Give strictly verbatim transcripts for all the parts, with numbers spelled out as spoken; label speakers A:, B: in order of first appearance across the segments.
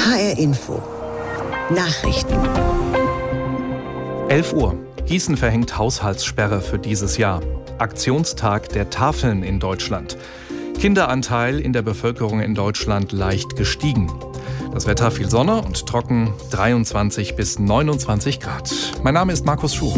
A: H R Info Nachrichten.
B: elf Uhr. Gießen verhängt Haushaltssperre für dieses Jahr. Aktionstag der Tafeln in Deutschland. Kinderanteil in der Bevölkerung in Deutschland leicht gestiegen. Das Wetter viel Sonne und trocken, dreiundzwanzig bis neunundzwanzig Grad. Mein Name ist Markus Schuh.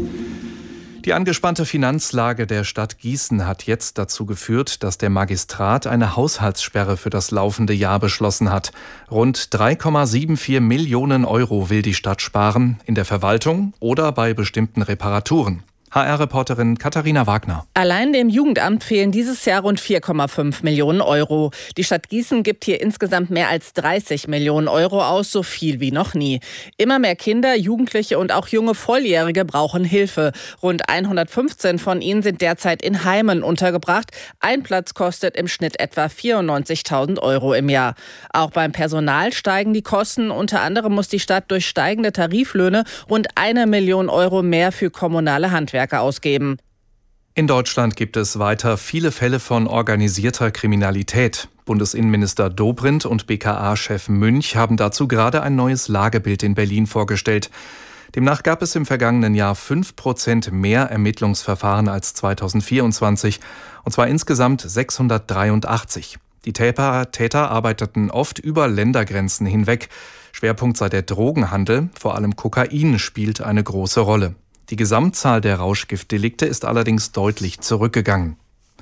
B: Die angespannte Finanzlage der Stadt Gießen hat jetzt dazu geführt, dass der Magistrat eine Haushaltssperre für das laufende Jahr beschlossen hat. Rund drei Komma vierundsiebzig Millionen Euro will die Stadt sparen, in der Verwaltung oder bei bestimmten Reparaturen. H R-Reporterin Katharina Wagner.
C: Allein dem Jugendamt fehlen dieses Jahr rund vier Komma fünf Millionen Euro. Die Stadt Gießen gibt hier insgesamt mehr als dreißig Millionen Euro aus, so viel wie noch nie. Immer mehr Kinder, Jugendliche und auch junge Volljährige brauchen Hilfe. Rund hundertfünfzehn von ihnen sind derzeit in Heimen untergebracht. Ein Platz kostet im Schnitt etwa vierundneunzigtausend Euro im Jahr. Auch beim Personal steigen die Kosten. Unter anderem muss die Stadt durch steigende Tariflöhne rund eine Million Euro mehr für kommunale Handwerker ausgeben.
B: In Deutschland gibt es weiter viele Fälle von organisierter Kriminalität. Bundesinnenminister Dobrindt und B K A-Chef Münch haben dazu gerade ein neues Lagebild in Berlin vorgestellt. Demnach gab es im vergangenen Jahr fünf Prozent mehr Ermittlungsverfahren als zweitausendvierundzwanzig, und zwar insgesamt sechshundertdreiundachtzig. Die Täter, Täter arbeiteten oft über Ländergrenzen hinweg. Schwerpunkt sei der Drogenhandel, vor allem Kokain spielt eine große Rolle. Die Gesamtzahl der Rauschgiftdelikte ist allerdings deutlich zurückgegangen.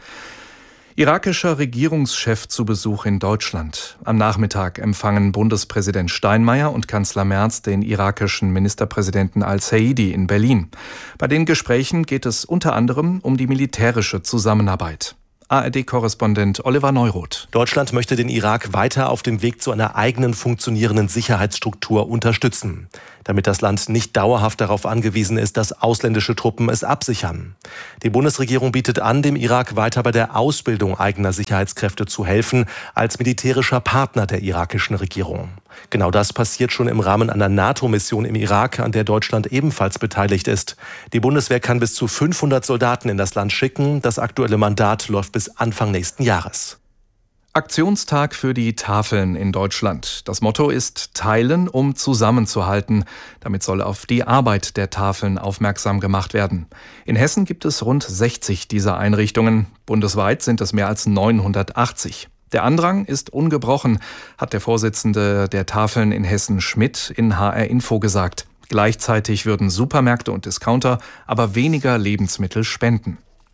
B: Irakischer Regierungschef zu Besuch in Deutschland. Am Nachmittag empfangen Bundespräsident Steinmeier und Kanzler Merz den irakischen Ministerpräsidenten al-Saidi in Berlin. Bei den Gesprächen geht es unter anderem um die militärische Zusammenarbeit. A R D-Korrespondent Oliver Neuroth.
D: Deutschland möchte den Irak weiter auf dem Weg zu einer eigenen funktionierenden Sicherheitsstruktur unterstützen, damit das Land nicht dauerhaft darauf angewiesen ist, dass ausländische Truppen es absichern. Die Bundesregierung bietet an, dem Irak weiter bei der Ausbildung eigener Sicherheitskräfte zu helfen, als militärischer Partner der irakischen Regierung. Genau das passiert schon im Rahmen einer NATO-Mission im Irak, an der Deutschland ebenfalls beteiligt ist. Die Bundeswehr kann bis zu fünfhundert Soldaten in das Land schicken. Das aktuelle Mandat läuft bis Anfang nächsten Jahres.
B: Aktionstag für die Tafeln in Deutschland. Das Motto ist Teilen, um zusammenzuhalten. Damit soll auf die Arbeit der Tafeln aufmerksam gemacht werden. In Hessen gibt es rund sechzig dieser Einrichtungen. Bundesweit sind es mehr als neunhundertachtzig. Der Andrang ist ungebrochen, hat der Vorsitzende der Tafeln in Hessen Schmidt in H R Info gesagt. Gleichzeitig würden Supermärkte und Discounter aber weniger Lebensmittel spenden.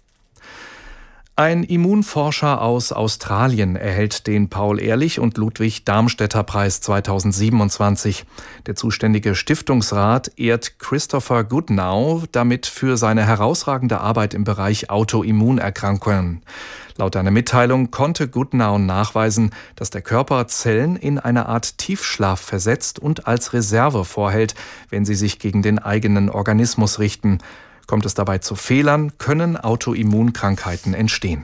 B: Ein Immunforscher aus Australien erhält den Paul-Ehrlich- und Ludwig-Darmstädter-Preis zweitausendsiebenundzwanzig. Der zuständige Stiftungsrat ehrt Christopher Goodnow damit für seine herausragende Arbeit im Bereich Autoimmunerkrankungen. Laut einer Mitteilung konnte Goodnow nachweisen, dass der Körper Zellen in eine Art Tiefschlaf versetzt und als Reserve vorhält, wenn sie sich gegen den eigenen Organismus richten. Kommt es dabei zu Fehlern, können Autoimmunkrankheiten entstehen.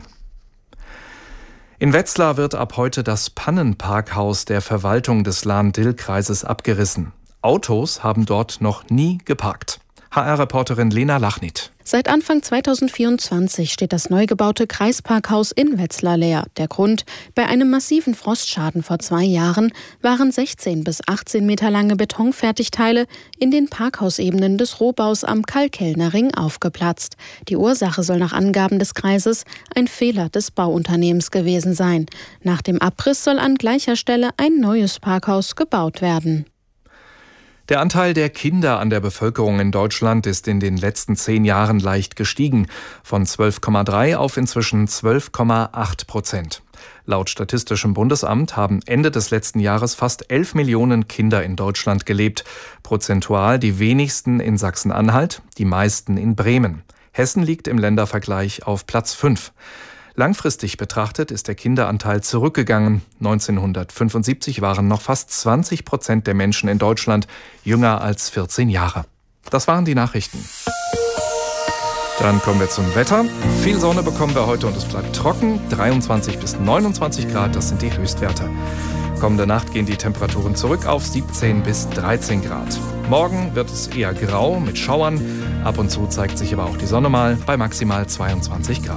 B: In Wetzlar wird ab heute das Pannenparkhaus der Verwaltung des Lahn-Dill-Kreises abgerissen. Autos haben dort noch nie geparkt. H R-Reporterin Lena Lachnit.
E: Seit Anfang zweitausendvierundzwanzig steht das neu gebaute Kreisparkhaus in Wetzlar leer. Der Grund: Bei einem massiven Frostschaden vor zwei Jahren waren sechzehn bis achtzehn Meter lange Betonfertigteile in den Parkhausebenen des Rohbaus am Kalkellner Ring aufgeplatzt. Die Ursache soll nach Angaben des Kreises ein Fehler des Bauunternehmens gewesen sein. Nach dem Abriss soll an gleicher Stelle ein neues Parkhaus gebaut werden.
B: Der Anteil der Kinder an der Bevölkerung in Deutschland ist in den letzten zehn Jahren leicht gestiegen, von zwölf Komma drei auf inzwischen zwölf Komma acht Prozent. Laut Statistischem Bundesamt haben Ende des letzten Jahres fast elf Millionen Kinder in Deutschland gelebt, prozentual die wenigsten in Sachsen-Anhalt, die meisten in Bremen. Hessen liegt im Ländervergleich auf Platz fünf. Langfristig betrachtet ist der Kinderanteil zurückgegangen. neunzehnhundertfünfundsiebzig waren noch fast zwanzig Prozent der Menschen in Deutschland jünger als vierzehn Jahre. Das waren die Nachrichten. Dann kommen wir zum Wetter. Viel Sonne bekommen wir heute und es bleibt trocken. dreiundzwanzig bis neunundzwanzig Grad, das sind die Höchstwerte. Kommende Nacht gehen die Temperaturen zurück auf siebzehn bis dreizehn Grad. Morgen wird es eher grau mit Schauern. Ab und zu zeigt sich aber auch die Sonne mal bei maximal zweiundzwanzig Grad.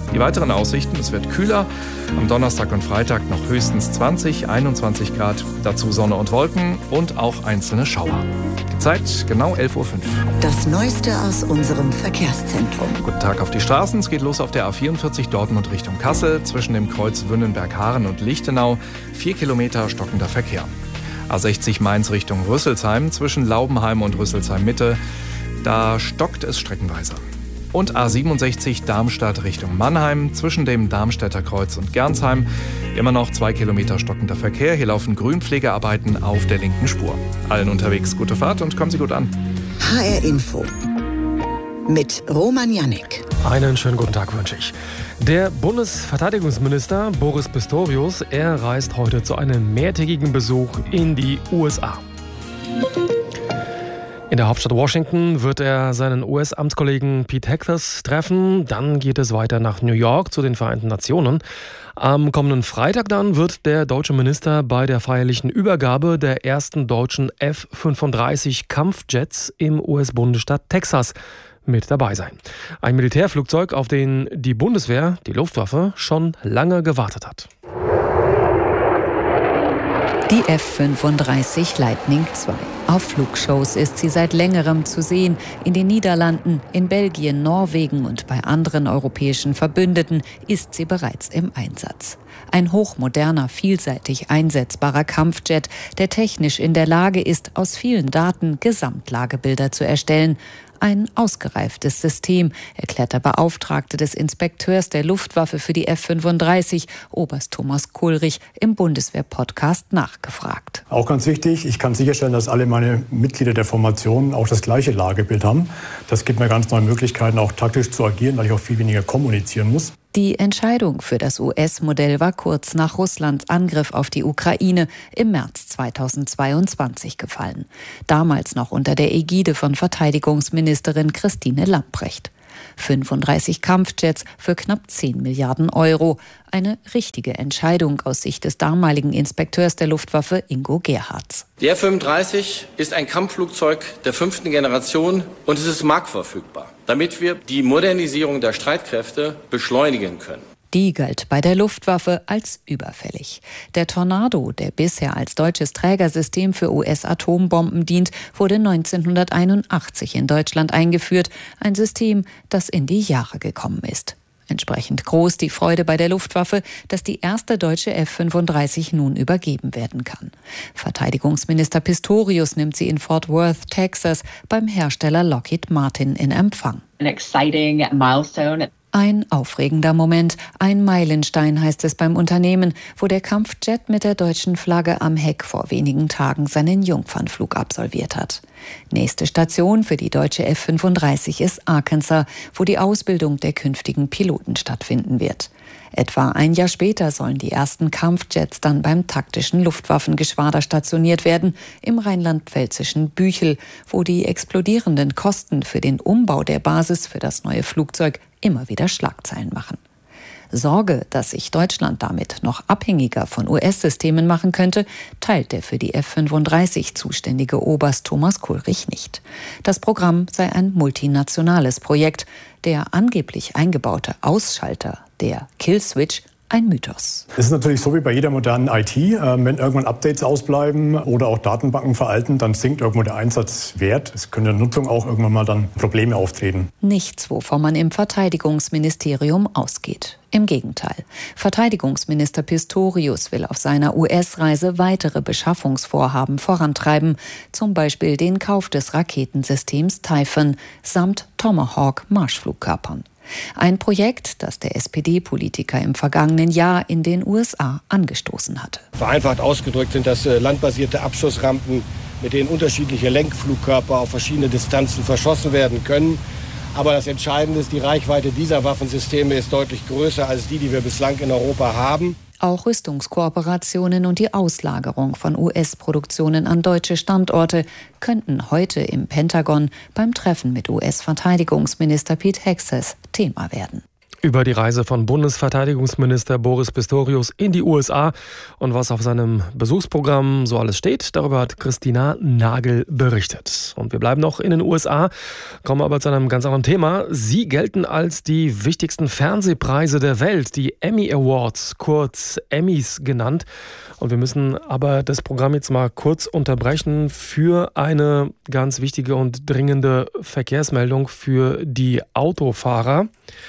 B: Die weiteren Aussichten: Es wird kühler, am Donnerstag und Freitag noch höchstens zwanzig, einundzwanzig Grad, dazu Sonne und Wolken und auch einzelne Schauer. Die Zeit genau elf Uhr fünf.
A: Das Neueste aus unserem Verkehrszentrum.
B: Guten Tag auf die Straßen. Es geht los auf der A vierundvierzig Dortmund Richtung Kassel, zwischen dem Kreuz Wünnenberg-Haaren und Lichtenau. Vier Kilometer stockender Verkehr. A sechzig Mainz Richtung Rüsselsheim, zwischen Laubenheim und Rüsselsheim-Mitte. Da stockt es streckenweise. Und A siebenundsechzig Darmstadt Richtung Mannheim, zwischen dem Darmstädter Kreuz und Gernsheim. Immer noch zwei Kilometer stockender Verkehr. Hier laufen Grünpflegearbeiten auf der linken Spur. Allen unterwegs gute Fahrt und kommen Sie gut an.
A: H R Info mit Roman Jannik.
F: Einen schönen guten Tag wünsche ich. Der Bundesverteidigungsminister Boris Pistorius, er reist heute zu einem mehrtägigen Besuch in die U S A. In der Hauptstadt Washington wird er seinen U S-Amtskollegen Pete Hegseth treffen. Dann geht es weiter nach New York zu den Vereinten Nationen. Am kommenden Freitag dann wird der deutsche Minister bei der feierlichen Übergabe der ersten deutschen F fünfunddreißig Kampfjets im U S-Bundesstaat Texas mit dabei sein. Ein Militärflugzeug, auf den die Bundeswehr, die Luftwaffe, schon lange gewartet hat.
G: Die F fünfunddreißig Lightning zwei. Auf Flugshows ist sie seit längerem zu sehen. In den Niederlanden, in Belgien, Norwegen und bei anderen europäischen Verbündeten ist sie bereits im Einsatz. Ein hochmoderner, vielseitig einsetzbarer Kampfjet, der technisch in der Lage ist, aus vielen Daten Gesamtlagebilder zu erstellen. Ein ausgereiftes System, erklärt der Beauftragte des Inspekteurs der Luftwaffe für die F fünfunddreißig, Oberst Thomas Kulrich, im Bundeswehr-Podcast nachgefragt.
H: Auch ganz wichtig, ich kann sicherstellen, dass alle meine Mitglieder der Formation auch das gleiche Lagebild haben. Das gibt mir ganz neue Möglichkeiten, auch taktisch zu agieren, weil ich auch viel weniger kommunizieren muss.
G: Die Entscheidung für das U S-Modell war kurz nach Russlands Angriff auf die Ukraine im März zweitausendzweiundzwanzig gefallen. Damals noch unter der Ägide von Verteidigungsministerin Christine Lambrecht. fünfunddreißig Kampfjets für knapp zehn Milliarden Euro. Eine richtige Entscheidung aus Sicht des damaligen Inspekteurs der Luftwaffe Ingo Gerhards.
I: Die F fünfunddreißig ist ein Kampfflugzeug der fünften Generation und es ist marktverfügbar, damit wir die Modernisierung der Streitkräfte beschleunigen können.
G: Die galt bei der Luftwaffe als überfällig. Der Tornado, der bisher als deutsches Trägersystem für U S-Atombomben dient, wurde neunzehnhunderteinundachtzig in Deutschland eingeführt. Ein System, das in die Jahre gekommen ist. Entsprechend groß die Freude bei der Luftwaffe, dass die erste deutsche F fünfunddreißig nun übergeben werden kann. Verteidigungsminister Pistorius nimmt sie in Fort Worth, Texas, beim Hersteller Lockheed Martin in Empfang.
J: An exciting milestone.
G: Ein aufregender Moment, ein Meilenstein heißt es beim Unternehmen, wo der Kampfjet mit der deutschen Flagge am Heck vor wenigen Tagen seinen Jungfernflug absolviert hat. Nächste Station für die deutsche F fünfunddreißig ist Arkansas, wo die Ausbildung der künftigen Piloten stattfinden wird. Etwa ein Jahr später sollen die ersten Kampfjets dann beim taktischen Luftwaffengeschwader stationiert werden, im rheinland-pfälzischen Büchel, wo die explodierenden Kosten für den Umbau der Basis für das neue Flugzeug immer wieder Schlagzeilen machen. Sorge, dass sich Deutschland damit noch abhängiger von U S-Systemen machen könnte, teilt der für die F fünfunddreißig zuständige Oberst Thomas Kulrich nicht. Das Programm sei ein multinationales Projekt. Der angeblich eingebaute Ausschalter, der Killswitch, ein Mythos.
H: Es ist natürlich so wie bei jeder modernen I T. Wenn irgendwann Updates ausbleiben oder auch Datenbanken veralten, dann sinkt irgendwo der Einsatzwert. Es können in der Nutzung auch irgendwann mal dann Probleme auftreten.
G: Nichts, wovon man im Verteidigungsministerium ausgeht. Im Gegenteil. Verteidigungsminister Pistorius will auf seiner U S-Reise weitere Beschaffungsvorhaben vorantreiben, zum Beispiel den Kauf des Raketensystems Typhoon samt Tomahawk-Marschflugkörpern. Ein Projekt, das der S P D-Politiker im vergangenen Jahr in den U S A angestoßen hatte.
K: Vereinfacht ausgedrückt sind das landbasierte Abschussrampen, mit denen unterschiedliche Lenkflugkörper auf verschiedene Distanzen verschossen werden können. Aber das Entscheidende ist, die Reichweite dieser Waffensysteme ist deutlich größer als die, die wir bislang in Europa haben.
G: Auch Rüstungskooperationen und die Auslagerung von U S-Produktionen an deutsche Standorte könnten heute im Pentagon beim Treffen mit U S-Verteidigungsminister Pete Hegseth Thema werden.
F: über die Reise von Bundesverteidigungsminister Boris Pistorius in die U S A und was auf seinem Besuchsprogramm so alles steht. Darüber hat Christina Nagel berichtet. Und wir bleiben noch in den U S A, kommen aber zu einem ganz anderen Thema. Sie gelten als die wichtigsten Fernsehpreise der Welt, die Emmy Awards, kurz Emmys genannt. Und wir müssen aber das Programm jetzt mal kurz unterbrechen für eine ganz wichtige und dringende Verkehrsmeldung für die Autofahrer.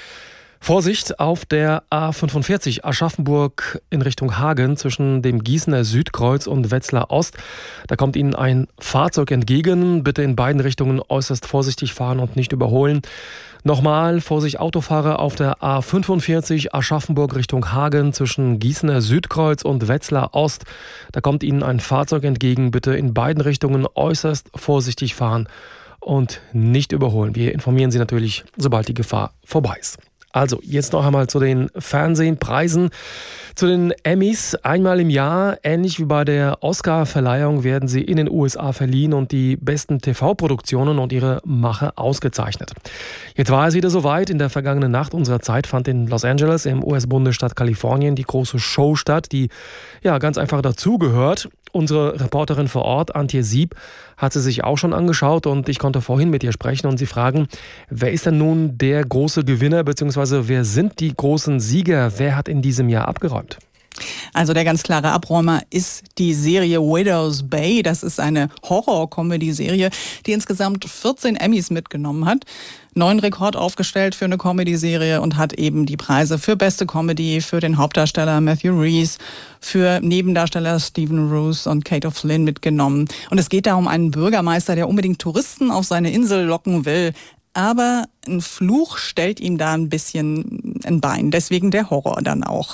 F: Vorsicht auf der A fünfundvierzig Aschaffenburg in Richtung Hagen zwischen dem Gießener Südkreuz und Wetzlar Ost. Da kommt Ihnen ein Fahrzeug entgegen. Bitte in beiden Richtungen äußerst vorsichtig fahren und nicht überholen. Nochmal, Vorsicht Autofahrer auf der A fünfundvierzig Aschaffenburg Richtung Hagen zwischen Gießener Südkreuz und Wetzlar Ost. Da kommt Ihnen ein Fahrzeug entgegen. Bitte in beiden Richtungen äußerst vorsichtig fahren und nicht überholen. Wir informieren Sie natürlich, sobald die Gefahr vorbei ist. Also, jetzt noch einmal zu den Fernsehpreisen, zu den Emmys. Einmal im Jahr, ähnlich wie bei der Oscar-Verleihung, werden sie in den U S A verliehen und die besten T V-Produktionen und ihre Macher ausgezeichnet. Jetzt war es wieder soweit. In der vergangenen Nacht unserer Zeit fand in Los Angeles im U S-Bundesstaat Kalifornien die große Show statt, die ja ganz einfach dazugehört. Unsere Reporterin vor Ort, Antje Sieb, hat sie sich auch schon angeschaut und ich konnte vorhin mit ihr sprechen und sie fragen, wer ist denn nun der große Gewinner bzw. wer sind die großen Sieger? Wer hat in diesem Jahr abgeräumt?
L: Also der ganz klare Abräumer ist die Serie Widow's Bay. Das ist eine Horror-Comedy-Serie, die insgesamt vierzehn Emmys mitgenommen hat. Neuen Rekord aufgestellt für eine Comedy-Serie und hat eben die Preise für beste Comedy, für den Hauptdarsteller Matthew Rhys, für Nebendarsteller Stephen Roos und Kate O'Flynn mitgenommen. Und es geht da um einen Bürgermeister, der unbedingt Touristen auf seine Insel locken will. Aber ein Fluch stellt ihm da ein bisschen ein Bein. Deswegen der Horror dann auch.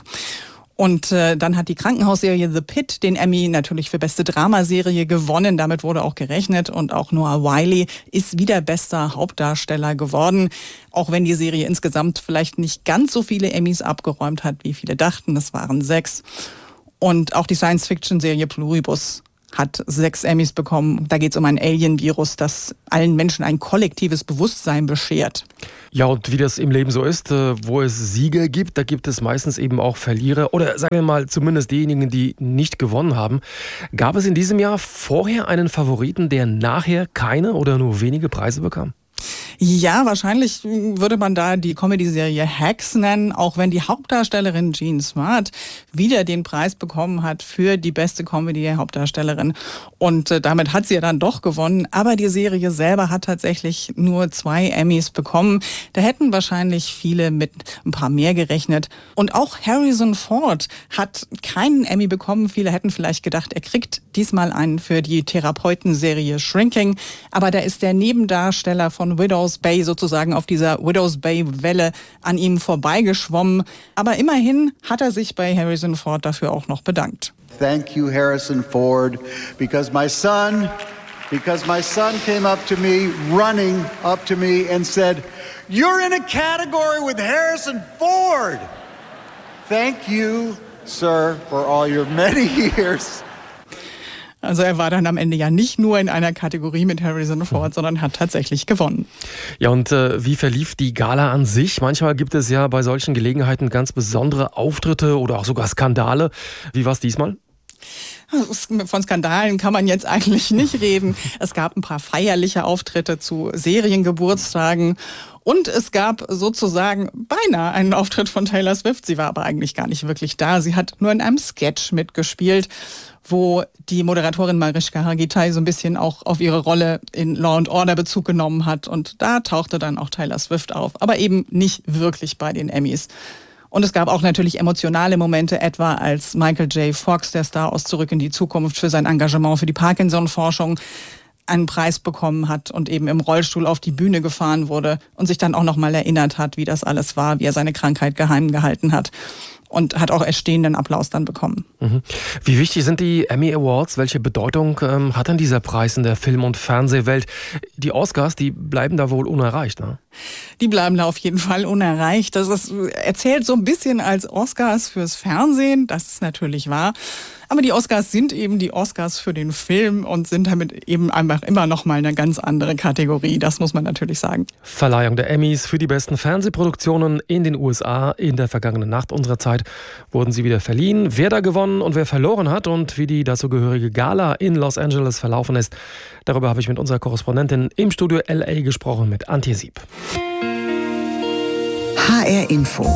L: Und äh, dann hat die Krankenhausserie The Pit den Emmy natürlich für beste Dramaserie gewonnen. Damit wurde auch gerechnet. Und auch Noah Wyle ist wieder bester Hauptdarsteller geworden. Auch wenn die Serie insgesamt vielleicht nicht ganz so viele Emmys abgeräumt hat, wie viele dachten. Das waren sechs. Und auch die Science-Fiction-Serie Pluribus hat sechs Emmys bekommen. Da geht es um ein Alien-Virus, das allen Menschen ein kollektives Bewusstsein beschert.
F: Ja, und wie das im Leben so ist, wo es Sieger gibt, da gibt es meistens eben auch Verlierer oder sagen wir mal zumindest diejenigen, die nicht gewonnen haben. Gab es in diesem Jahr vorher einen Favoriten, der nachher keine oder nur wenige Preise bekam?
L: Ja, wahrscheinlich würde man da die Comedy-Serie Hacks nennen, auch wenn die Hauptdarstellerin Jean Smart wieder den Preis bekommen hat für die beste Comedy-Hauptdarstellerin. Und äh, damit hat sie ja dann doch gewonnen. Aber die Serie selber hat tatsächlich nur zwei Emmys bekommen. Da hätten wahrscheinlich viele mit ein paar mehr gerechnet. Und auch Harrison Ford hat keinen Emmy bekommen. Viele hätten vielleicht gedacht, er kriegt diesmal einen für die Therapeutenserie Shrinking. Aber da ist der Nebendarsteller von Widow's Bay sozusagen auf dieser Widow's Bay-Welle an ihm vorbeigeschwommen. Aber immerhin hat er sich bei Harrison Ford dafür auch noch bedankt.
M: Thank you, Harrison Ford, because my son, because my son came up to me, running up to me and said, "You're in a category with Harrison Ford." Thank you, sir, for all your many years.
L: Also er war dann am Ende ja nicht nur in einer Kategorie mit Harrison Ford, sondern hat tatsächlich gewonnen.
F: Ja, und äh, wie verlief die Gala an sich? Manchmal gibt es ja bei solchen Gelegenheiten ganz besondere Auftritte oder auch sogar Skandale. Wie war es diesmal?
L: Von Skandalen kann man jetzt eigentlich nicht reden. Es gab ein paar feierliche Auftritte zu Seriengeburtstagen. Und es gab sozusagen beinahe einen Auftritt von Taylor Swift. Sie war aber eigentlich gar nicht wirklich da. Sie hat nur in einem Sketch mitgespielt, wo die Moderatorin Mariska Hargitay so ein bisschen auch auf ihre Rolle in Law and Order Bezug genommen hat. Und da tauchte dann auch Taylor Swift auf. Aber eben nicht wirklich bei den Emmys. Und es gab auch natürlich emotionale Momente, etwa als Michael J. Fox, der Star aus Zurück in die Zukunft, für sein Engagement für die Parkinson-Forschung einen Preis bekommen hat und eben im Rollstuhl auf die Bühne gefahren wurde und sich dann auch noch mal erinnert hat, wie das alles war, wie er seine Krankheit geheim gehalten hat. Und hat auch erstehenden Applaus dann bekommen.
F: Mhm. Wie wichtig sind die Emmy Awards? Welche Bedeutung ähm, hat denn dieser Preis in der Film- und Fernsehwelt? Die Oscars, die bleiben da wohl unerreicht, ne?
L: Die bleiben da auf jeden Fall unerreicht. Das ist, erzählt so ein bisschen als Oscars fürs Fernsehen, das ist natürlich wahr. Aber die Oscars sind eben die Oscars für den Film und sind damit eben einfach immer noch mal eine ganz andere Kategorie. Das muss man natürlich sagen.
F: Verleihung der Emmys für die besten Fernsehproduktionen in den U S A. In der vergangenen Nacht unserer Zeit wurden sie wieder verliehen. Wer da gewonnen und wer verloren hat und wie die dazugehörige Gala in Los Angeles verlaufen ist, darüber habe ich mit unserer Korrespondentin im Studio L A gesprochen, mit Antje Sieb.
A: H R Info.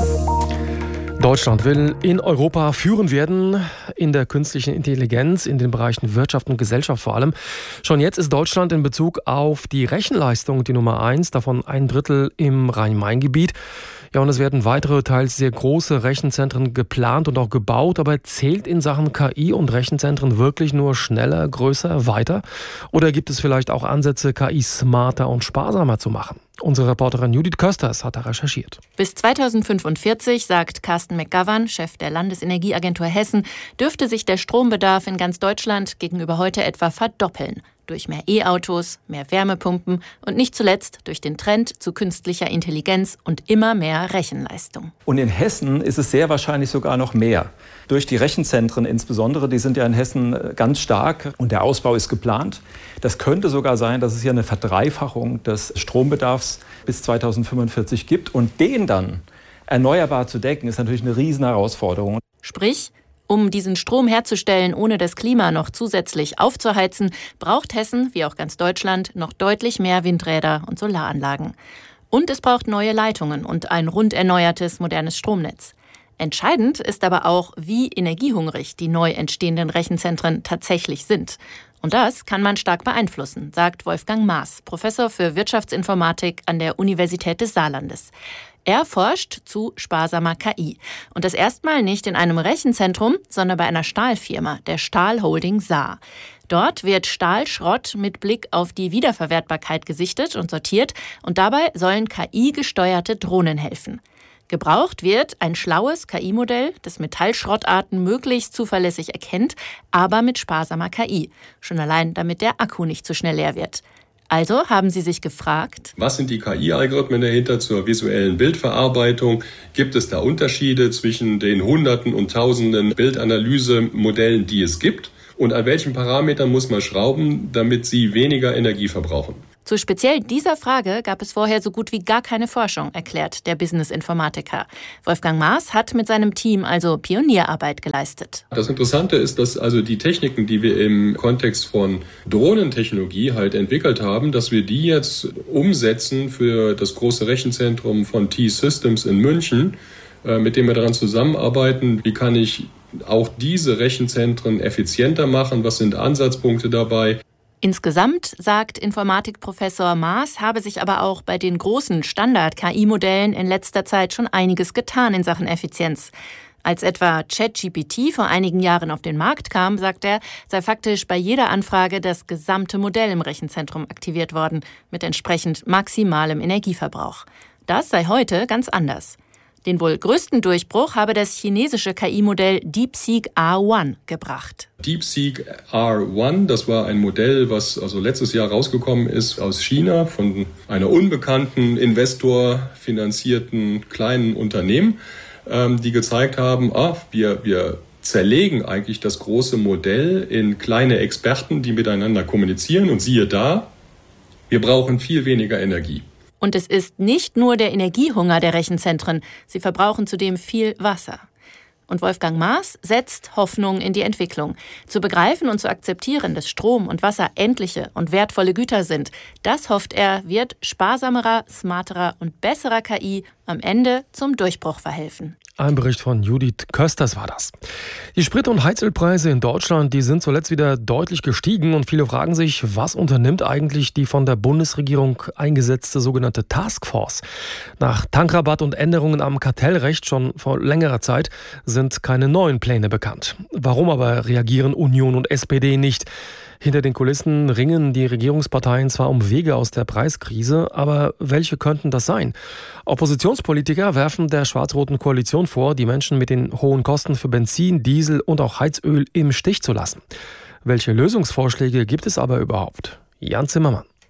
F: Deutschland will in Europa führend werden in der künstlichen Intelligenz, in den Bereichen Wirtschaft und Gesellschaft vor allem. Schon jetzt ist Deutschland in Bezug auf die Rechenleistung die Nummer eins, davon ein Drittel im Rhein-Main-Gebiet. Ja, und es werden weitere, teils sehr große Rechenzentren geplant und auch gebaut. Aber zählt in Sachen K I und Rechenzentren wirklich nur schneller, größer, weiter? Oder gibt es vielleicht auch Ansätze, K I smarter und sparsamer zu machen? Unsere Reporterin Judith Kösters hat da recherchiert.
N: Bis zweitausendfünfundvierzig, sagt Carsten McGovern, Chef der Landesenergieagentur Hessen, dürfte sich der Strombedarf in ganz Deutschland gegenüber heute etwa verdoppeln. Durch mehr E-Autos, mehr Wärmepumpen und nicht zuletzt durch den Trend zu künstlicher Intelligenz und immer mehr Rechenleistung.
O: Und in Hessen ist es sehr wahrscheinlich sogar noch mehr. Durch die Rechenzentren insbesondere, die sind ja in Hessen ganz stark und der Ausbau ist geplant. Das könnte sogar sein, dass es hier eine Verdreifachung des Strombedarfs bis zweitausendfünfundvierzig gibt. Und den dann erneuerbar zu decken, ist natürlich eine riesen Herausforderung.
N: Sprich, um diesen Strom herzustellen, ohne das Klima noch zusätzlich aufzuheizen, braucht Hessen, wie auch ganz Deutschland, noch deutlich mehr Windräder und Solaranlagen. Und es braucht neue Leitungen und ein rund erneuertes, modernes Stromnetz. Entscheidend ist aber auch, wie energiehungrig die neu entstehenden Rechenzentren tatsächlich sind. Und das kann man stark beeinflussen, sagt Wolfgang Maaß, Professor für Wirtschaftsinformatik an der Universität des Saarlandes. Er forscht zu sparsamer K I. Und das erstmal nicht in einem Rechenzentrum, sondern bei einer Stahlfirma, der Stahl Holding Saar. Dort wird Stahlschrott mit Blick auf die Wiederverwertbarkeit gesichtet und sortiert. Und dabei sollen K I-gesteuerte Drohnen helfen. Gebraucht wird ein schlaues K I-Modell, das Metallschrottarten möglichst zuverlässig erkennt, aber mit sparsamer K I. Schon allein, damit der Akku nicht zu schnell leer wird. Also haben sie sich gefragt:
P: Was sind die K I-Algorithmen dahinter zur visuellen Bildverarbeitung? Gibt es da Unterschiede zwischen den Hunderten und Tausenden Bildanalysemodellen, die es gibt? Und an welchen Parametern muss man schrauben, damit sie weniger Energie verbrauchen?
N: Zu speziell dieser Frage gab es vorher so gut wie gar keine Forschung, erklärt der Business-Informatiker. Wolfgang Maaß hat mit seinem Team also Pionierarbeit geleistet.
P: Das Interessante ist, dass also die Techniken, die wir im Kontext von Drohnentechnologie halt entwickelt haben, dass wir die jetzt umsetzen für das große Rechenzentrum von T-Systems in München, mit dem wir daran zusammenarbeiten. Wie kann ich auch diese Rechenzentren effizienter machen? Was sind Ansatzpunkte dabei?
N: Insgesamt, sagt Informatikprofessor Maaß, habe sich aber auch bei den großen Standard-K I-Modellen in letzter Zeit schon einiges getan in Sachen Effizienz. Als etwa ChatGPT vor einigen Jahren auf den Markt kam, sagt er, sei faktisch bei jeder Anfrage das gesamte Modell im Rechenzentrum aktiviert worden, mit entsprechend maximalem Energieverbrauch. Das sei heute ganz anders. Den wohl größten Durchbruch habe das chinesische K I-Modell DeepSeek R eins gebracht.
P: DeepSeek R eins, das war ein Modell, was also letztes Jahr rausgekommen ist aus China von einer unbekannten, investorfinanzierten kleinen Unternehmen, ähm, die gezeigt haben, ah, wir, wir zerlegen eigentlich das große Modell in kleine Experten, die miteinander kommunizieren. Und siehe da, wir brauchen viel weniger Energie.
N: Und es ist nicht nur der Energiehunger der Rechenzentren, sie verbrauchen zudem viel Wasser. Und Wolfgang Maaß setzt Hoffnung in die Entwicklung. Zu begreifen und zu akzeptieren, dass Strom und Wasser endliche und wertvolle Güter sind, das hofft er, wird sparsamerer, smarterer und besserer K I am Ende zum Durchbruch verhelfen.
F: Ein Bericht von Judith Kösters war das. Die Sprit- und Heizölpreise in Deutschland, die sind zuletzt wieder deutlich gestiegen und viele fragen sich, was unternimmt eigentlich die von der Bundesregierung eingesetzte sogenannte Taskforce? Nach Tankrabatt und Änderungen am Kartellrecht schon vor längerer Zeit sind keine neuen Pläne bekannt. Warum aber reagieren Union und S P D nicht? Hinter den Kulissen ringen die Regierungsparteien zwar um Wege aus der Preiskrise, aber welche könnten das sein? Oppositionspolitiker werfen der schwarz-roten Koalition vor, die Menschen mit den hohen Kosten für Benzin, Diesel und auch Heizöl im Stich zu lassen. Welche Lösungsvorschläge gibt es aber überhaupt? Jan Zimmermann.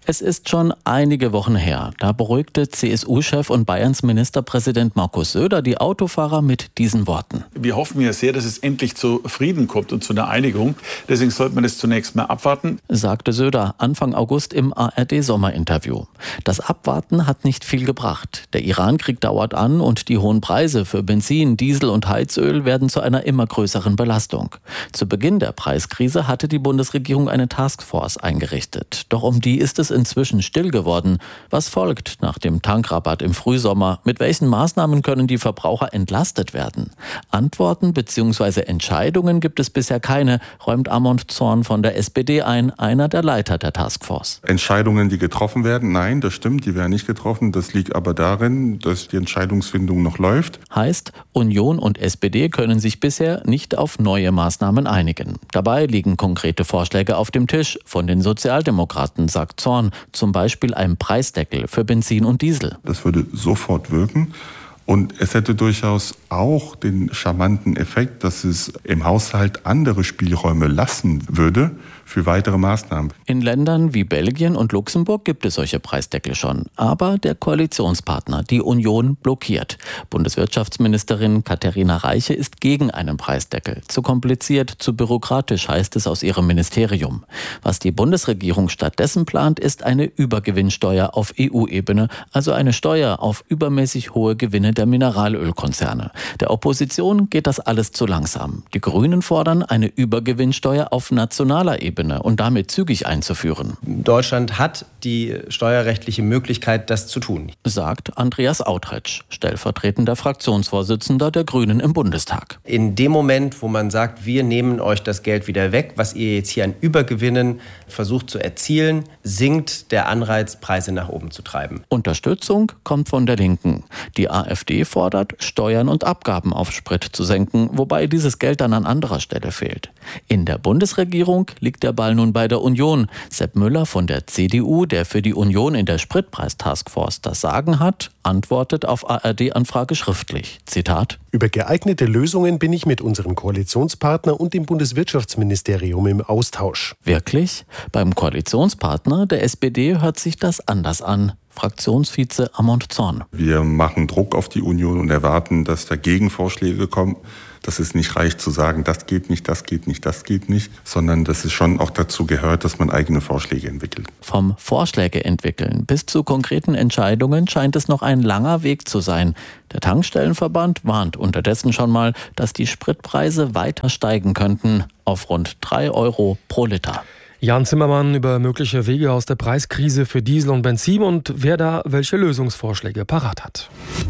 Q: Es ist schon einige Wochen her. Da beruhigte C S U-Chef und Bayerns Ministerpräsident Markus Söder die Autofahrer mit diesen Worten.
R: Wir hoffen ja sehr, dass es endlich zu Frieden kommt und zu einer Einigung. Deswegen sollte man das zunächst mal abwarten,
Q: sagte Söder Anfang August im A R D-Sommerinterview. Das Abwarten hat nicht viel gebracht. Der Iran-Krieg dauert an und die hohen Preise für Benzin, Diesel und Heizöl werden zu einer immer größeren Belastung. Zu Beginn der Preiskrise hatte die Bundesregierung eine Taskforce eingerichtet. Doch um die ist es inzwischen still geworden. Was folgt nach dem Tankrabatt im Frühsommer? Mit welchen Maßnahmen können die Verbraucher entlastet werden? Antworten bzw. Entscheidungen gibt es bisher keine, räumt Amond Zorn von der S P D ein, einer der Leiter der Taskforce.
S: Entscheidungen, die getroffen werden, nein, das stimmt, die werden nicht getroffen. Das liegt aber darin, dass die Entscheidungsfindung noch läuft.
Q: Heißt, Union und S P D können sich bisher nicht auf neue Maßnahmen einigen. Dabei liegen konkrete Vorschläge auf dem Tisch von den Sozialdemokraten, sagt Zorn. Zum Beispiel ein Preisdeckel für Benzin und Diesel.
S: Das würde sofort wirken. Und es hätte durchaus auch den charmanten Effekt, dass es im Haushalt andere Spielräume lassen würde für weitere Maßnahmen.
Q: In Ländern wie Belgien und Luxemburg gibt es solche Preisdeckel schon. Aber der Koalitionspartner, die Union, blockiert. Bundeswirtschaftsministerin Katharina Reiche ist gegen einen Preisdeckel. Zu kompliziert, zu bürokratisch, heißt es aus ihrem Ministerium. Was die Bundesregierung stattdessen plant, ist eine Übergewinnsteuer auf E U-Ebene, also eine Steuer auf übermäßig hohe Gewinne der Mineralölkonzerne. Der Opposition geht das alles zu langsam. Die Grünen fordern eine Übergewinnsteuer auf nationaler Ebene und damit zügig einzuführen.
T: Deutschland hat die steuerrechtliche Möglichkeit, das zu tun,
Q: sagt Andreas Autretsch, stellvertretender Fraktionsvorsitzender der Grünen im Bundestag.
T: In dem Moment, wo man sagt, wir nehmen euch das Geld wieder weg, was ihr jetzt hier an Übergewinnen versucht zu erzielen, sinkt der Anreiz, Preise nach oben zu treiben.
Q: Unterstützung kommt von der Linken. Die A f D fordert, Steuern und Abgaben auf Sprit zu senken, wobei dieses Geld dann an anderer Stelle fehlt. In der Bundesregierung liegt der Ball nun bei der Union. Sepp Müller von der C D U, der für die Union in der Spritpreis-Taskforce das Sagen hat, antwortet auf A R D-Anfrage schriftlich. Zitat:
U: Über geeignete Lösungen bin ich mit unserem Koalitionspartner und dem Bundeswirtschaftsministerium im Austausch.
Q: Wirklich? Beim Koalitionspartner der S P D hört sich das anders an. Fraktionsvize Amond Zorn.
S: Wir machen Druck auf die Union und erwarten, dass da Gegenvorschläge kommen. Dass es nicht reicht zu sagen, das geht nicht, das geht nicht, das geht nicht, sondern dass es schon auch dazu gehört, dass man eigene Vorschläge entwickelt.
Q: Vom Vorschläge entwickeln bis zu konkreten Entscheidungen scheint es noch ein langer Weg zu sein. Der Tankstellenverband warnt unterdessen schon mal, dass die Spritpreise weiter steigen könnten auf rund drei Euro pro Liter.
F: Jan Zimmermann über mögliche Wege aus der Preiskrise für Diesel und Benzin und wer da welche Lösungsvorschläge parat hat.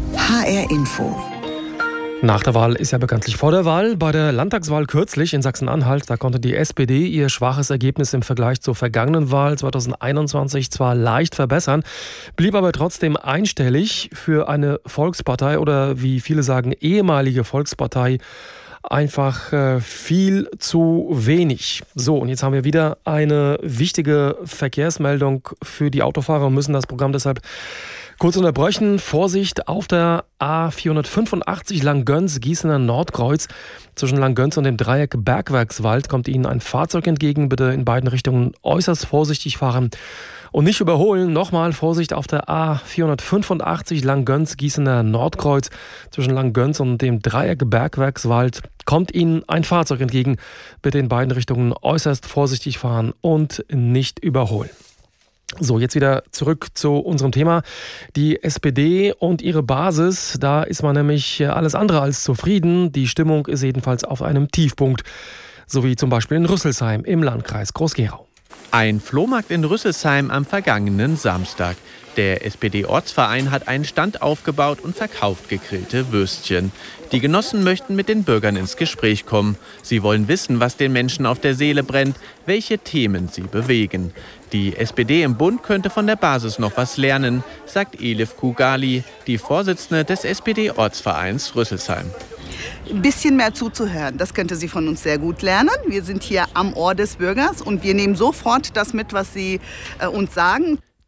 A: H R Info.
F: Nach der Wahl ist ja bekanntlich vor der Wahl. Bei der Landtagswahl kürzlich in Sachsen-Anhalt, da konnte die S P D ihr schwaches Ergebnis im Vergleich zur vergangenen Wahl zweitausendeinundzwanzig zwar leicht verbessern, blieb aber trotzdem einstellig. Für eine Volkspartei oder wie viele sagen ehemalige Volkspartei einfach äh, viel zu wenig. So, und jetzt haben wir wieder eine wichtige Verkehrsmeldung für die Autofahrer und müssen das Programm deshalb kurz unterbrechen. Vorsicht auf der A vierhundertfünfundachtzig Langgöns-Gießener Nordkreuz. Zwischen Langgöns und dem Dreieck Bergwerkswald kommt Ihnen ein Fahrzeug entgegen. Bitte in beiden Richtungen äußerst vorsichtig fahren und nicht überholen. Nochmal Vorsicht auf der A vierhundertfünfundachtzig Langgöns-Gießener Nordkreuz. Zwischen Langgöns und dem Dreieck Bergwerkswald kommt Ihnen ein Fahrzeug entgegen. Bitte in beiden Richtungen äußerst vorsichtig fahren und nicht überholen. So, jetzt wieder zurück zu unserem Thema. Die S P D und ihre Basis, da ist man nämlich alles andere als zufrieden. Die Stimmung ist jedenfalls auf einem Tiefpunkt, so wie zum Beispiel in Rüsselsheim im Landkreis Groß-Gerau.
V: Ein Flohmarkt in Rüsselsheim am vergangenen Samstag. Der S P D-Ortsverein hat einen Stand aufgebaut und verkauft gegrillte Würstchen. Die Genossen möchten mit den Bürgern ins Gespräch kommen. Sie wollen wissen, was den Menschen auf der Seele brennt, welche Themen sie bewegen. Die S P D im Bund könnte von der Basis noch was lernen, sagt Elif Kugali, die Vorsitzende des S P D-Ortsvereins Rüsselsheim.
W: Ein bisschen mehr zuzuhören, das könnte sie von uns sehr gut lernen. Wir sind hier am Ohr des Bürgers und wir nehmen sofort das mit, was sie äh, uns sagen.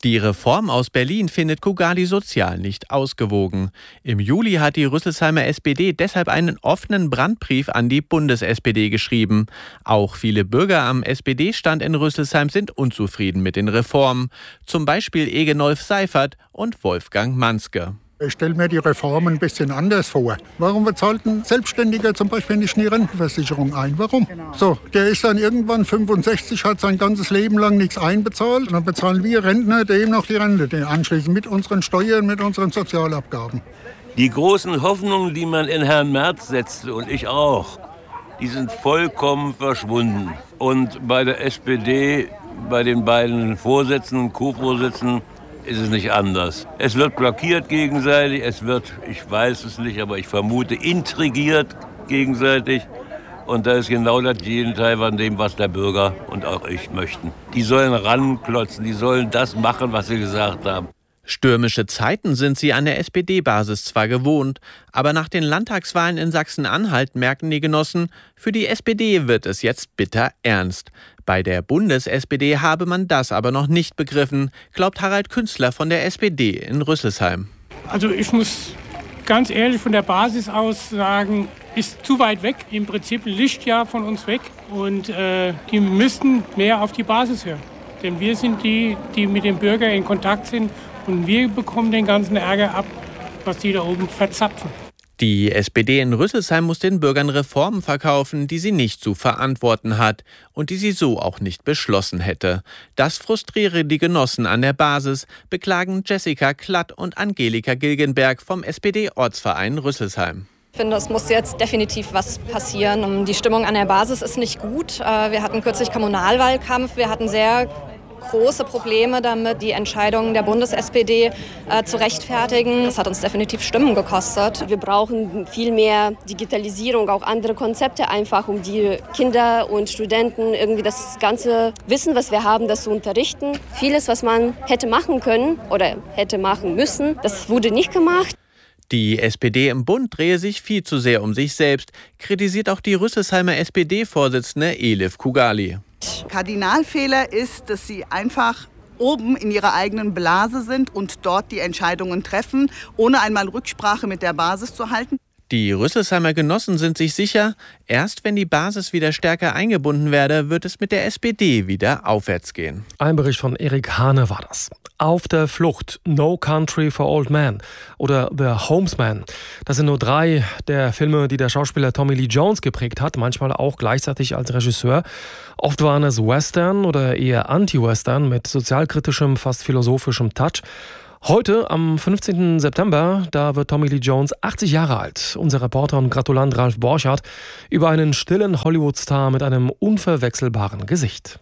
V: Die Reform aus Berlin findet Kugali sozial nicht ausgewogen. Im Juli hat die Rüsselsheimer S P D deshalb einen offenen Brandbrief an die Bundes-S P D geschrieben. Auch viele Bürger am S P D-Stand in Rüsselsheim sind unzufrieden mit den Reformen. Zum Beispiel Egenolf Seifert und Wolfgang Manske.
C: Ich stelle mir die Reform ein bisschen anders vor. Warum bezahlt ein Selbstständiger zum Beispiel nicht in die Rentenversicherung ein? Warum? So, der ist dann irgendwann fünfundsechzig, hat sein ganzes Leben lang nichts einbezahlt. Und dann bezahlen wir Rentner dem noch die Rente, den anschließend mit unseren Steuern, mit unseren Sozialabgaben.
D: Die großen Hoffnungen, die man in Herrn Merz setzte und ich auch, die sind vollkommen verschwunden. Und bei der S P D, bei den beiden Vorsitzenden, Co-Vorsitzenden, ist es nicht anders. Es wird blockiert gegenseitig, es wird, ich weiß es nicht, aber ich vermute, intrigiert gegenseitig. Und da ist genau das Gegenteil von dem, was der Bürger und auch ich möchten. Die sollen ranklotzen, die sollen das machen, was sie gesagt haben.
V: Stürmische Zeiten sind sie an der S P D-Basis zwar gewohnt, aber nach den Landtagswahlen in Sachsen-Anhalt merken die Genossen, für die S P D wird es jetzt bitter ernst. Bei der Bundes-S P D habe man das aber noch nicht begriffen, glaubt Harald Künstler von der S P D in Rüsselsheim.
E: Also ich muss ganz ehrlich von der Basis aus sagen, ist zu weit weg, im Prinzip ein Lichtjahr von uns weg. Und äh, die müssten mehr auf die Basis hören. Denn wir sind die, die mit dem Bürger in Kontakt sind. Und wir bekommen den ganzen Ärger ab, was die da oben verzapfen.
V: Die S P D in Rüsselsheim muss den Bürgern Reformen verkaufen, die sie nicht zu verantworten hat und die sie so auch nicht beschlossen hätte. Das frustriere die Genossen an der Basis, beklagen Jessica Klatt und Angelika Gilgenberg vom S P D-Ortsverein Rüsselsheim.
X: Ich finde, es muss jetzt definitiv was passieren. Die Stimmung an der Basis ist nicht gut. Wir hatten kürzlich Kommunalwahlkampf, wir hatten sehr große Probleme damit, die Entscheidungen der Bundes-S P D äh, zu rechtfertigen. Das hat uns definitiv Stimmen gekostet.
Y: Wir brauchen viel mehr Digitalisierung, auch andere Konzepte einfach, um die Kinder und Studenten irgendwie das ganze Wissen, was wir haben, das zu unterrichten. Vieles, was man hätte machen können oder hätte machen müssen, das wurde nicht gemacht.
V: Die S P D im Bund drehe sich viel zu sehr um sich selbst, kritisiert auch die Rüsselsheimer S P D-Vorsitzende Elif Kugali.
W: Kardinalfehler ist, dass sie einfach oben in ihrer eigenen Blase sind und dort die Entscheidungen treffen, ohne einmal Rücksprache mit der Basis zu halten.
V: Die Rüsselsheimer Genossen sind sich sicher, erst wenn die Basis wieder stärker eingebunden werde, wird es mit der S P D wieder aufwärts gehen.
F: Ein Bericht von Erik Hane war das. Auf der Flucht, No Country for Old Men oder The Homesman. Das sind nur drei der Filme, die der Schauspieler Tommy Lee Jones geprägt hat, manchmal auch gleichzeitig als Regisseur. Oft waren es Western oder eher Anti-Western mit sozialkritischem, fast philosophischem Touch. Heute, am fünfzehnten September, da wird Tommy Lee Jones achtzig Jahre alt. Unser Reporter und Gratulant Ralf Borchardt über einen stillen Hollywood-Star mit einem unverwechselbaren Gesicht.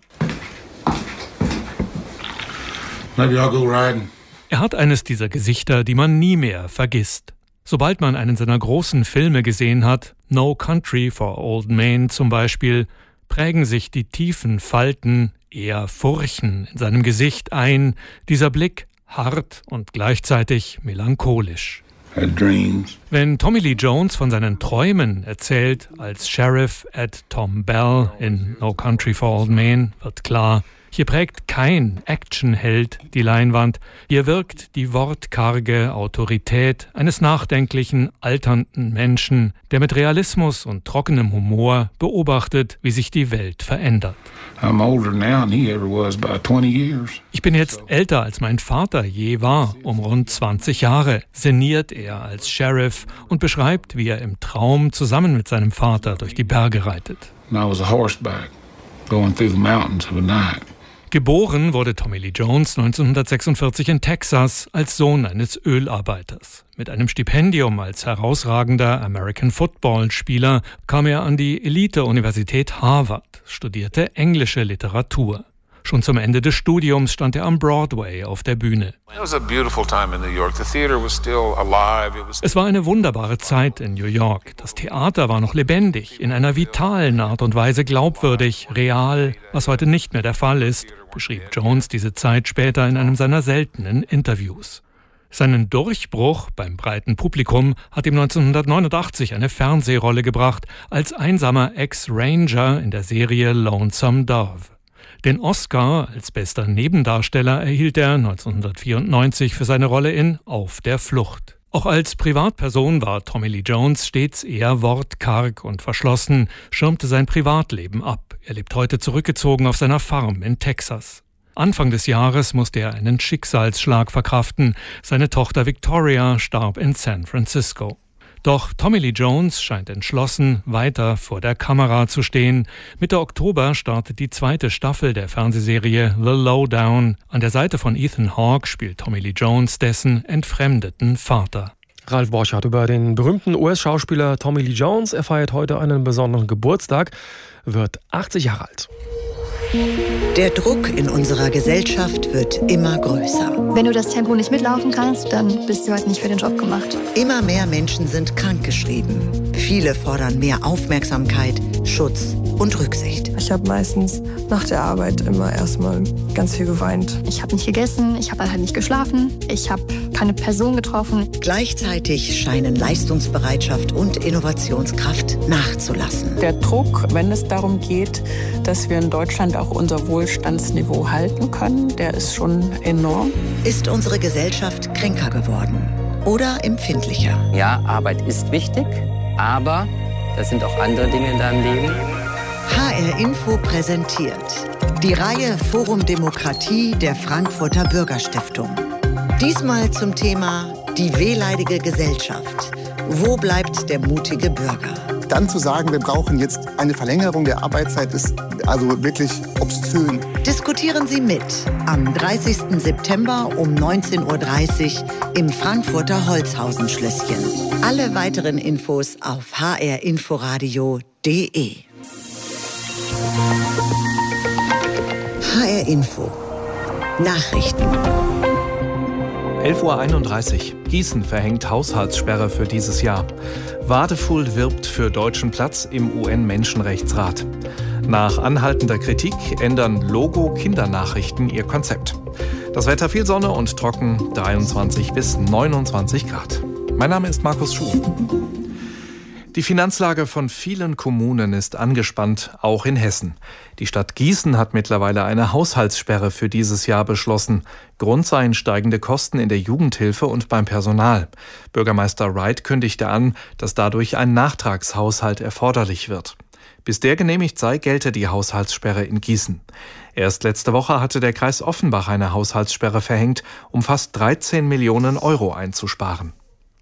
Z: Er hat eines dieser Gesichter, die man nie mehr vergisst. Sobald man einen seiner großen Filme gesehen hat, No Country for Old Men zum Beispiel, prägen sich die tiefen Falten, eher Furchen in seinem Gesicht ein, dieser Blick hart und gleichzeitig melancholisch. Wenn Tommy Lee Jones von seinen Träumen erzählt, als Sheriff Ed Tom Bell in No Country for Old Men, wird klar, hier prägt kein Actionheld die Leinwand, hier wirkt die wortkarge Autorität eines nachdenklichen, alternden Menschen, der mit Realismus und trockenem Humor beobachtet, wie sich die Welt verändert. Ich bin jetzt älter, als mein Vater je war, um rund zwanzig Jahre, sinniert er als Sheriff und beschreibt, wie er im Traum zusammen mit seinem Vater durch die Berge reitet. Geboren wurde Tommy Lee Jones neunzehnhundertsechsundvierzig in Texas als Sohn eines Ölarbeiters. Mit einem Stipendium als herausragender American-Football-Spieler kam er an die Elite-Universität Harvard, studierte englische Literatur. Schon zum Ende des Studiums stand er am Broadway auf der Bühne. Es war eine wunderbare Zeit in New York. Das Theater war noch lebendig, in einer vitalen Art und Weise glaubwürdig, real, was heute nicht mehr der Fall ist, beschrieb Jones diese Zeit später in einem seiner seltenen Interviews. Seinen Durchbruch beim breiten Publikum hat ihm neunzehnhundertneunundachtzig eine Fernsehrolle gebracht, als einsamer Ex-Ranger in der Serie Lonesome Dove. Den Oscar als bester Nebendarsteller erhielt er neunzehnhundertvierundneunzig für seine Rolle in Auf der Flucht. Auch als Privatperson war Tommy Lee Jones stets eher wortkarg und verschlossen, schirmte sein Privatleben ab. Er lebt heute zurückgezogen auf seiner Farm in Texas. Anfang des Jahres musste er einen Schicksalsschlag verkraften. Seine Tochter Victoria starb in San Francisco. Doch Tommy Lee Jones scheint entschlossen, weiter vor der Kamera zu stehen. Mitte Oktober startet die zweite Staffel der Fernsehserie The Lowdown. An der Seite von Ethan Hawke spielt Tommy Lee Jones dessen entfremdeten Vater.
F: Ralf Borchardt über den berühmten U S-Schauspieler Tommy Lee Jones. Er feiert heute einen besonderen Geburtstag, wird achtzig Jahre alt.
A: Der Druck in unserer Gesellschaft wird immer größer.
B: Wenn du das Tempo nicht mitlaufen kannst, dann bist du halt nicht für den Job gemacht.
A: Immer mehr Menschen sind krankgeschrieben. Viele fordern mehr Aufmerksamkeit, Schutz und Rücksicht.
G: Ich habe meistens nach der Arbeit immer erstmal ganz viel geweint.
B: Ich habe nicht gegessen, ich habe halt nicht geschlafen, ich habe keine Person getroffen.
A: Gleichzeitig scheinen Leistungsbereitschaft und Innovationskraft nachzulassen.
H: Der Druck, wenn es darum geht, dass wir in Deutschland auch unser Wohlstandsniveau halten können, der ist schon enorm.
A: Ist unsere Gesellschaft kränker geworden oder empfindlicher?
I: Ja, Arbeit ist wichtig, aber das sind auch andere Dinge in deinem Leben.
A: H R Info präsentiert die Reihe Forum Demokratie der Frankfurter Bürgerstiftung. Diesmal zum Thema die wehleidige Gesellschaft. Wo bleibt der mutige Bürger?
J: Dann zu sagen, wir brauchen jetzt eine Verlängerung der Arbeitszeit, ist also wirklich obszön.
A: Diskutieren Sie mit am dreißigsten September um neunzehn Uhr dreißig im Frankfurter Holzhausen-Schlösschen. Alle weiteren Infos auf h r inforadio punkt d e. H R Info Nachrichten.
V: elf Uhr einunddreißig. Gießen verhängt Haushaltssperre für dieses Jahr. Wadefuhl wirbt für deutschen Platz im U N-Menschenrechtsrat. Nach anhaltender Kritik ändern Logo-Kindernachrichten ihr Konzept. Das Wetter viel Sonne und trocken, dreiundzwanzig bis neunundzwanzig Grad. Mein Name ist Markus Schuh. Die Finanzlage von vielen Kommunen ist angespannt, auch in Hessen. Die Stadt Gießen hat mittlerweile eine Haushaltssperre für dieses Jahr beschlossen. Grund seien steigende Kosten in der Jugendhilfe und beim Personal. Bürgermeister Wright kündigte an, dass dadurch ein Nachtragshaushalt erforderlich wird. Bis der genehmigt sei, gelte die Haushaltssperre in Gießen. Erst letzte Woche hatte der Kreis Offenbach eine Haushaltssperre verhängt, um fast dreizehn Millionen Euro einzusparen.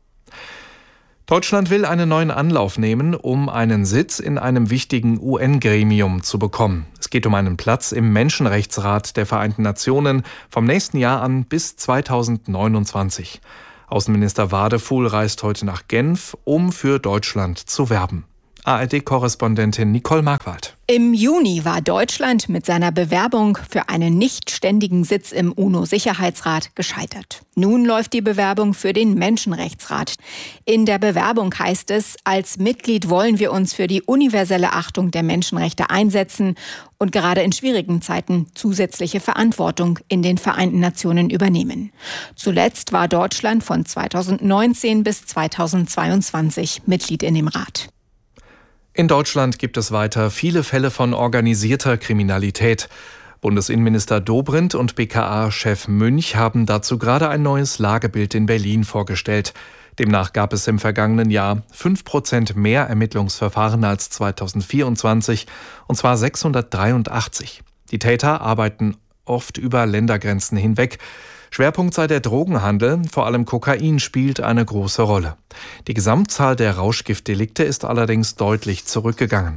V: Deutschland will einen neuen Anlauf nehmen, um einen Sitz in einem wichtigen U N-Gremium zu bekommen. Es geht um einen Platz im Menschenrechtsrat der Vereinten Nationen vom nächsten Jahr an bis zweitausendneunundzwanzig. Außenminister Wadefuhl reist heute nach Genf, um für Deutschland zu werben. A R D-Korrespondentin Nicole Markwald.
K: Im Juni war Deutschland mit seiner Bewerbung für einen nicht ständigen Sitz im UNO-Sicherheitsrat gescheitert. Nun läuft die Bewerbung für den Menschenrechtsrat. In der Bewerbung heißt es, als Mitglied wollen wir uns für die universelle Achtung der Menschenrechte einsetzen und gerade in schwierigen Zeiten zusätzliche Verantwortung in den Vereinten Nationen übernehmen. Zuletzt war Deutschland von zweitausendneunzehn bis zweitausendzweiundzwanzig Mitglied in dem Rat.
V: In Deutschland gibt es weiter viele Fälle von organisierter Kriminalität. Bundesinnenminister Dobrindt und B K A-Chef Münch haben dazu gerade ein neues Lagebild in Berlin vorgestellt. Demnach gab es im vergangenen Jahr fünf Prozent mehr Ermittlungsverfahren als zweitausendvierundzwanzig, und zwar sechshundertdreiundachtzig. Die Täter arbeiten oft über Ländergrenzen hinweg. Schwerpunkt sei der Drogenhandel, vor allem Kokain spielt eine große Rolle. Die Gesamtzahl der Rauschgiftdelikte ist allerdings deutlich zurückgegangen.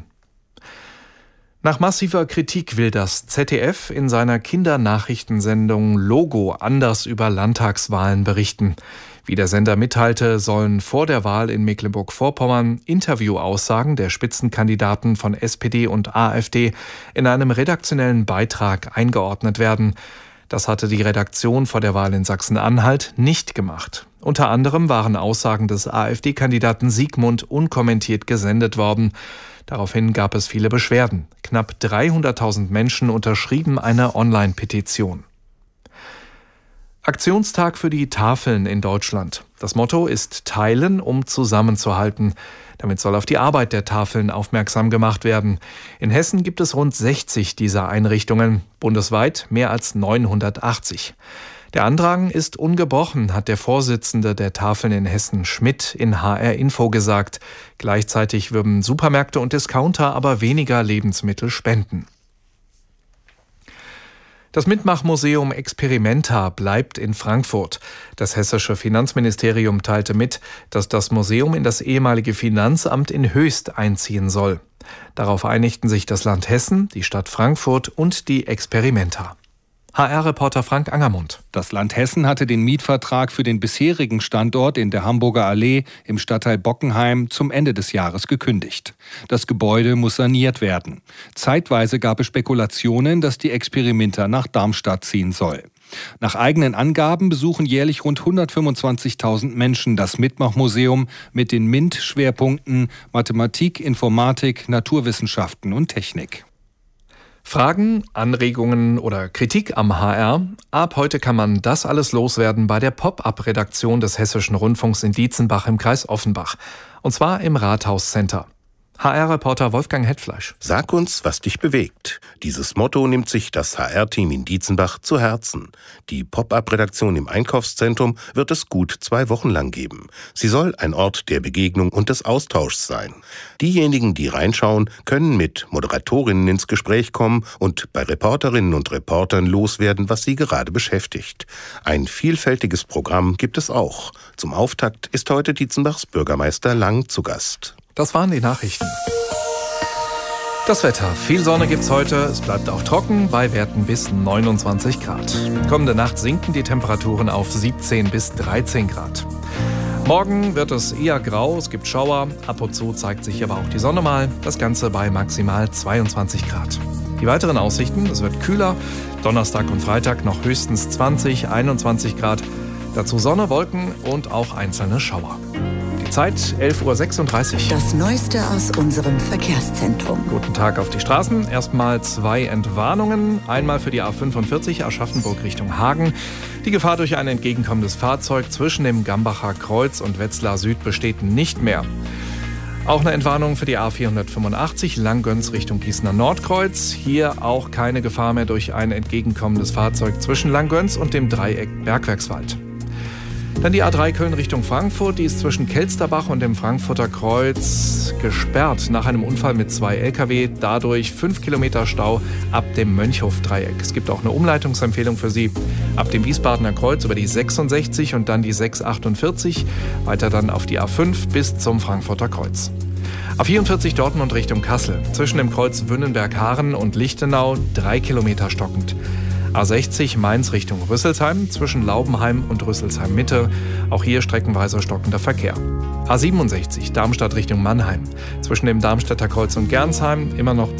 V: Nach massiver Kritik will das Z D F in seiner Kindernachrichtensendung Logo anders über Landtagswahlen berichten. Wie der Sender mitteilte, sollen vor der Wahl in Mecklenburg-Vorpommern Interviewaussagen der Spitzenkandidaten von S P D und A f D in einem redaktionellen Beitrag eingeordnet werden. Das hatte die Redaktion vor der Wahl in Sachsen-Anhalt nicht gemacht. Unter anderem waren Aussagen des A f D-Kandidaten Siegmund unkommentiert gesendet worden. Daraufhin gab es viele Beschwerden. Knapp dreihunderttausend Menschen unterschrieben eine Online-Petition. Aktionstag für die Tafeln in Deutschland.
L: Das Motto ist Teilen, um zusammenzuhalten. Damit soll auf die Arbeit der Tafeln aufmerksam gemacht werden. In Hessen gibt es rund sechzig dieser Einrichtungen, bundesweit mehr als neunhundertachtzig. Der Andrang ist ungebrochen, hat der Vorsitzende der Tafeln in Hessen, Schmidt, in H R Info gesagt. Gleichzeitig würden Supermärkte und Discounter aber weniger Lebensmittel spenden. Das Mitmachmuseum Experimenta bleibt in Frankfurt. Das hessische Finanzministerium teilte mit, dass das Museum in das ehemalige Finanzamt in Höchst einziehen soll. Darauf einigten sich das Land Hessen, die Stadt Frankfurt und die Experimenta. H R-Reporter Frank Angermund.
M: Das Land Hessen hatte den Mietvertrag für den bisherigen Standort in der Hamburger Allee im Stadtteil Bockenheim zum Ende des Jahres gekündigt. Das Gebäude muss saniert werden. Zeitweise gab es Spekulationen, dass die Experimenta nach Darmstadt ziehen soll. Nach eigenen Angaben besuchen jährlich rund hundertfünfundzwanzigtausend Menschen das Mitmachmuseum mit den MINT-Schwerpunkten Mathematik, Informatik, Naturwissenschaften und Technik.
L: Fragen, Anregungen oder Kritik am H R? Ab heute kann man das alles loswerden bei der Pop-up-Redaktion des Hessischen Rundfunks in Dietzenbach im Kreis Offenbach. Und zwar im Rathaus-Center. H R-Reporter Wolfgang Hetfleisch.
N: Sag uns, was dich bewegt. Dieses Motto nimmt sich das H R-Team in Dietzenbach zu Herzen. Die Pop-up-Redaktion im Einkaufszentrum wird es gut zwei Wochen lang geben. Sie soll ein Ort der Begegnung und des Austauschs sein. Diejenigen, die reinschauen, können mit Moderatorinnen ins Gespräch kommen und bei Reporterinnen und Reportern loswerden, was sie gerade beschäftigt. Ein vielfältiges Programm gibt es auch. Zum Auftakt ist heute Dietzenbachs Bürgermeister Lang zu Gast.
L: Das waren die Nachrichten. Das Wetter. Viel Sonne gibt's heute. Es bleibt auch trocken bei Werten bis neunundzwanzig Grad. Kommende Nacht sinken die Temperaturen auf siebzehn bis dreizehn Grad. Morgen wird es eher grau, es gibt Schauer. Ab und zu zeigt sich aber auch die Sonne mal. Das Ganze bei maximal zweiundzwanzig Grad. Die weiteren Aussichten: Es wird kühler. Donnerstag und Freitag noch höchstens zwanzig, einundzwanzig Grad. Dazu Sonne, Wolken und auch einzelne Schauer. Zeit elf Uhr sechsunddreißig.
A: Das Neueste aus unserem Verkehrszentrum.
L: Guten Tag auf die Straßen. Erstmal zwei Entwarnungen. Einmal für die A fünfundvierzig Aschaffenburg Richtung Hagen. Die Gefahr durch ein entgegenkommendes Fahrzeug zwischen dem Gambacher Kreuz und Wetzlar Süd besteht nicht mehr. Auch eine Entwarnung für die A vierhundertfünfundachtzig Langgöns Richtung Gießener Nordkreuz. Hier auch keine Gefahr mehr durch ein entgegenkommendes Fahrzeug zwischen Langgöns und dem Dreieck Bergwerkswald. Dann die A drei Köln Richtung Frankfurt, die ist zwischen Kelsterbach und dem Frankfurter Kreuz gesperrt nach einem Unfall mit zwei L K W. Dadurch fünf Kilometer Stau ab dem Mönchhof-Dreieck. Es gibt auch eine Umleitungsempfehlung für Sie. Ab dem Wiesbadener Kreuz über die sechsundsechzig und dann die sechshundertachtundvierzig. Weiter dann auf die A fünf bis zum Frankfurter Kreuz. A vierundvierzig Dortmund Richtung Kassel. Zwischen dem Kreuz Wünnenberg-Haaren und Lichtenau drei Kilometer stockend. A sechzig Mainz Richtung Rüsselsheim, zwischen Laubenheim und Rüsselsheim Mitte. Auch hier streckenweise stockender Verkehr. A siebenundsechzig Darmstadt Richtung Mannheim. Zwischen dem Darmstädter Kreuz und Gernsheim immer noch